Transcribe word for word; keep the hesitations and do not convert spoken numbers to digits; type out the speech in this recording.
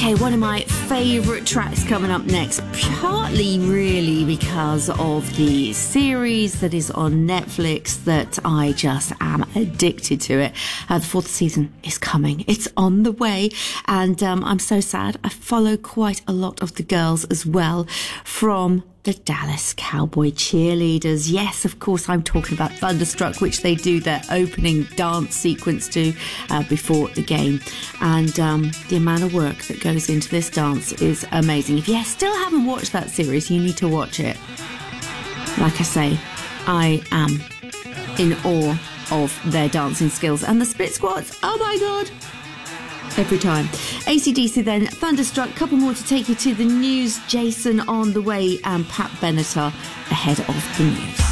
Okay, one of my favourite tracks coming up next, partly really because of the series that is on Netflix that I just am addicted to it. Uh, the fourth season is coming. It's on the way, and um, I'm so sad. I follow quite a lot of the girls as well from the Dallas Cowboy Cheerleaders. Yes, of course, I'm talking about Thunderstruck, which they do their opening dance sequence to uh, before the game. And um, the amount of work that goes into this dance is amazing. If you still haven't watched that series, you need to watch it. Like I say, I am in awe of their dancing skills. And the split squats, oh my God! Every time. A C D C then, Thunderstruck, couple more to take you to the news. Jason on the way and Pat Benatar ahead of the news.